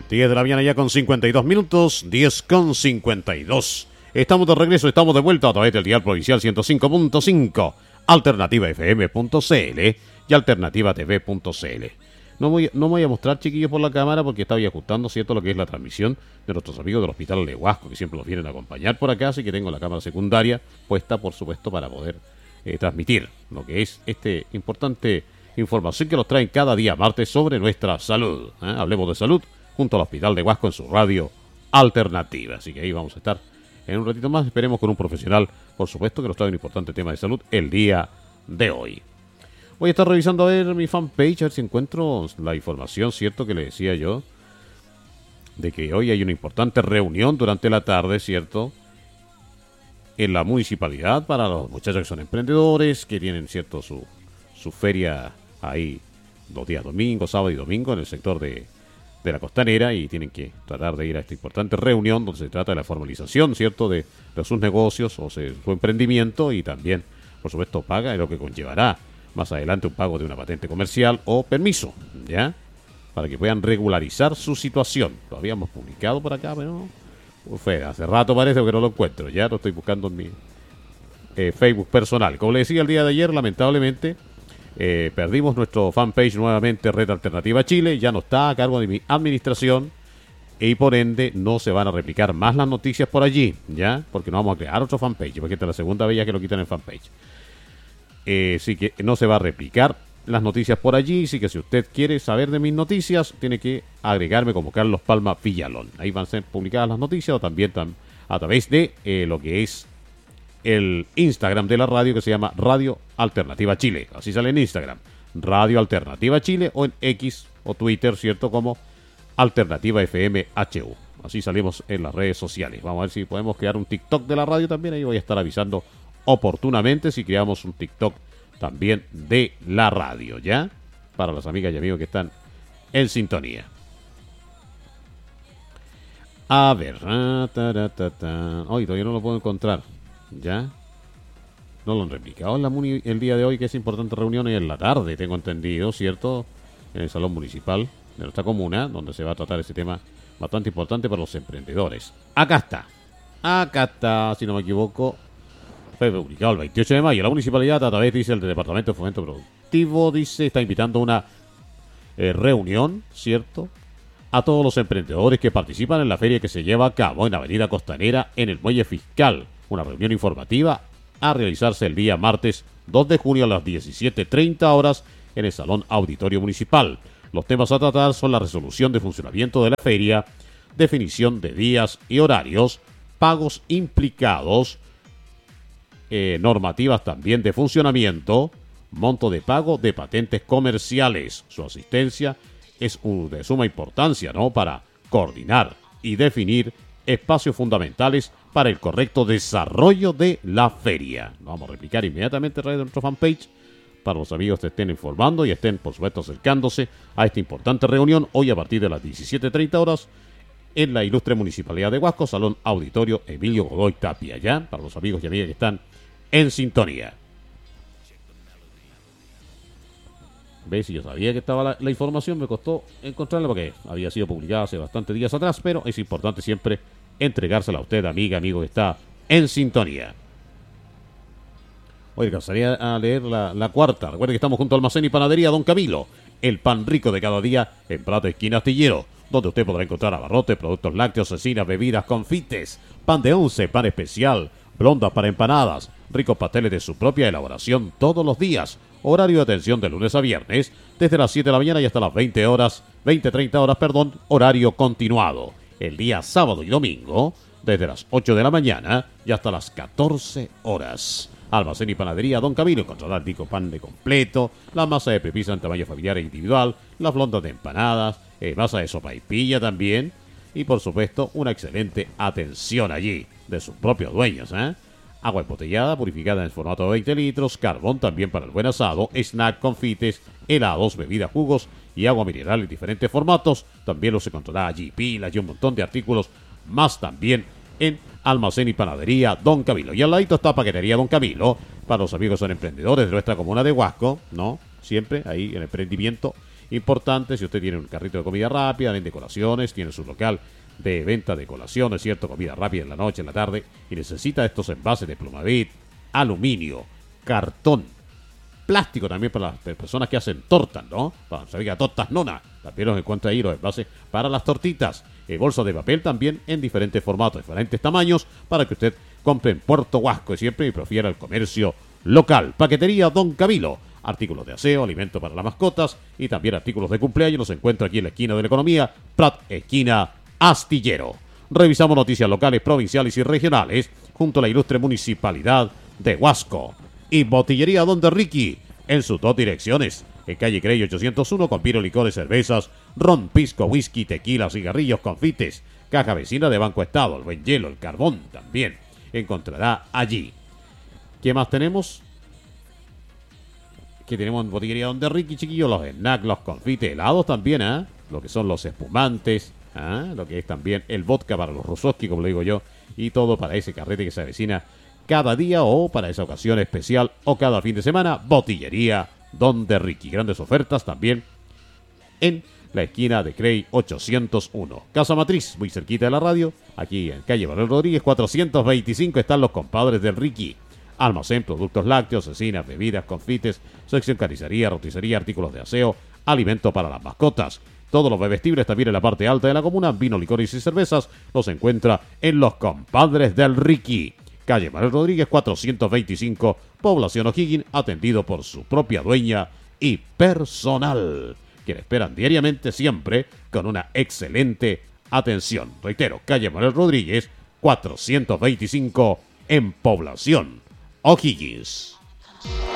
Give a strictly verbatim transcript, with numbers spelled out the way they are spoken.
diez de la mañana ya con cincuenta y dos minutos, diez con cincuenta y dos. Estamos de regreso, estamos de vuelta a través del dial provincial ciento cinco punto cinco, alternativa f m punto c l y alternativa t v punto c l. No voy, no voy a mostrar, chiquillos, por la cámara porque estaba ajustando, ¿cierto?, lo que es la transmisión de nuestros amigos del Hospital de Huasco, que siempre los vienen a acompañar por acá, así que tengo la cámara secundaria puesta, por supuesto, para poder eh, transmitir lo que es este importante información que nos traen cada día martes sobre nuestra salud. ¿eh? Hablemos de salud junto al Hospital de Huasco en su radio alternativa. Así que ahí vamos a estar en un ratito más. Esperemos con un profesional, por supuesto, que nos trae un importante tema de salud el día de hoy. Voy a estar revisando a ver mi fanpage, a ver si encuentro la información, cierto, que le decía yo, de que hoy hay una importante reunión durante la tarde, cierto, en la municipalidad para los muchachos que son emprendedores, que tienen, cierto, su, su feria ahí los días domingo, sábado y domingo en el sector de, de la costanera, y tienen que tratar de ir a esta importante reunión donde se trata de la formalización, cierto, de, de sus negocios o sea, su emprendimiento, y también, por supuesto, paga, lo que conllevará más adelante un pago de una patente comercial o permiso, ¿ya? Para que puedan regularizar su situación. Lo habíamos publicado por acá, pero no, fue hace rato parece que no lo encuentro. Ya lo estoy buscando en mi eh, Facebook personal. Como le decía el día de ayer, lamentablemente, eh, perdimos nuestro fanpage nuevamente, Red Alternativa Chile. Ya no está a cargo de mi administración y por ende no se van a replicar más las noticias por allí, ¿ya? Porque no vamos a crear otro fanpage, porque esta es la segunda vez ya que lo quitan el fanpage. Eh, sí que no se va a replicar las noticias por allí, así que si usted quiere saber de mis noticias, tiene que agregarme como Carlos Palma Villalón. Ahí van a ser publicadas las noticias, o también tam, a través de eh, lo que es el Instagram de la radio, que se llama Radio Alternativa Chile. Así sale en Instagram, Radio Alternativa Chile, o en X o Twitter, ¿cierto?, como Alternativa F M H U. Así salimos en las redes sociales. Vamos a ver si podemos crear un TikTok de la radio también. Ahí voy a estar avisando oportunamente si creamos un TikTok también de la radio, ¿ya? Para las amigas y amigos que están en sintonía. A ver. Ah, ta, ta, ta, ta. Hoy todavía no lo puedo encontrar, ¿ya? No lo han replicado en la muni el día de hoy, que es importante reunión en la tarde, tengo entendido, ¿cierto? En el Salón Municipal de nuestra comuna, donde se va a tratar ese tema bastante importante para los emprendedores. Acá está. Acá está, si no me equivoco. Fue publicado el veintiocho de mayo. La municipalidad, a través, dice, el Departamento de Fomento Productivo, dice, está invitando a una eh, reunión, ¿cierto?, a todos los emprendedores que participan en la feria que se lleva a cabo en Avenida Costanera, en el Muelle Fiscal. Una reunión informativa a realizarse el día martes dos de junio a las diecisiete treinta horas en el Salón Auditorio Municipal. Los temas a tratar son la resolución de funcionamiento de la feria, definición de días y horarios, pagos implicados, Eh, normativas también de funcionamiento, monto de pago de patentes comerciales. Su asistencia es uh, de suma importancia, ¿no?, para coordinar y definir espacios fundamentales para el correcto desarrollo de la feria. Vamos a replicar inmediatamente a través de nuestro fanpage para los amigos que estén informando y estén, por supuesto, acercándose a esta importante reunión hoy a partir de las diecisiete treinta horas en la ilustre Municipalidad de Huasco, Salón Auditorio Emilio Godoy Tapia, ¿ya? Para los amigos y amigas que están en sintonía. ¿Veis? Si yo sabía que estaba la, la información, me costó encontrarla porque había sido publicada hace bastantes días atrás, pero es importante siempre entregársela a usted, amiga, amigo, que está en sintonía. Hoy alcanzaría a leer la, la cuarta. Recuerde que estamos junto a Almacén y Panadería Don Camilo, el pan rico de cada día en Prato Esquina Astillero, donde usted podrá encontrar abarrotes, productos lácteos, cecinas, bebidas, confites, pan de once, pan especial, blondas para empanadas, ricos pasteles de su propia elaboración todos los días. Horario de atención de lunes a viernes, desde las siete de la mañana y hasta las veinte horas, veinte treinta horas, perdón, horario continuado. El día sábado y domingo, desde las ocho de la mañana y hasta las catorce horas. Almacén y Panadería Don Camilo encontrará el rico pan de completo, la masa de pepisa en tamaño familiar e individual, las blondas de empanadas, eh, masa de sopaipilla también, y por supuesto una excelente atención allí de sus propios dueños, ¿eh? Agua embotellada, purificada en formato de veinte litros, carbón también para el buen asado, snack, confites, helados, bebidas, jugos y agua mineral en diferentes formatos. También los encontrará allí, pilas y un montón de artículos más también en Almacén y Panadería Don Camilo. Y al ladito está Paquetería Don Camilo, para los amigos que son emprendedores de nuestra comuna de Huasco, ¿no? Siempre ahí en emprendimiento importante si usted tiene un carrito de comida rápida, vende colaciones, tiene su local de venta de colaciones, ¿cierto? Comida rápida en la noche, en la tarde, y necesita estos envases de Plumavit, aluminio, cartón, plástico también para las personas que hacen tortas, ¿no? Para se diga tortas nona, también los encuentra ahí los envases para las tortitas, eh, bolsas de papel también en diferentes formatos, diferentes tamaños, para que usted compre en Puerto Huasco y siempre y prefiera el comercio local. Paquetería Don Camilo, artículos de aseo, alimento para las mascotas y también artículos de cumpleaños. Los encuentra aquí en la esquina de la economía, Prat, esquina Astillero. Revisamos noticias locales, provinciales y regionales junto a la ilustre municipalidad de Huasco. Y Botillería Donde Ricky, en sus dos direcciones, en calle Crey ochocientos uno, con piro, licores, cervezas, ron, pisco, whisky, tequila, cigarrillos, confites, caja vecina de Banco Estado, el buen hielo, el carbón también encontrará allí. ¿Qué más tenemos? Que tenemos en Botillería Donde Ricky, chiquillos, los snacks, los confites, helados también, ¿eh? Lo que son los espumantes, ¿eh? Lo que es también el vodka para los rusoski, como le digo yo, y todo para ese carrete que se avecina cada día o para esa ocasión especial o cada fin de semana. Botillería Donde Ricky. Grandes ofertas también en la esquina de Crey ochocientos uno. Casa Matriz, muy cerquita de la radio, aquí en calle Manuel Rodríguez cuatrocientos veinticinco están los compadres del Ricky. Almacén, productos lácteos, cecinas, bebidas, confites, sección carnicería, roticería, artículos de aseo, alimento para las mascotas. Todos los bebestibles también en la parte alta de la comuna, vino, licores y cervezas, los encuentra en los compadres del Ricky. Calle Manuel Rodríguez cuatrocientos veinticinco, población O'Higgins, atendido por su propia dueña y personal, que le esperan diariamente siempre con una excelente atención. Reitero, calle Manuel Rodríguez cuatrocientos veinticinco en población O'Higgins.